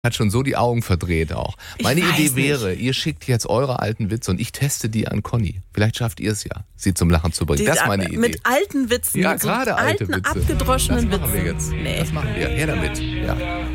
hat schon so die Augen verdreht auch. Meine Idee wäre, ihr schickt jetzt eure alten Witze und ich teste die an Conny. Vielleicht schafft ihr es ja, sie zum Lachen zu bringen. Das ist meine Idee. Mit alten Witzen. Ja, so gerade alte alten, Witze. abgedroschenen Das machen wir Witzen. jetzt. Das machen wir. Her damit. Ja.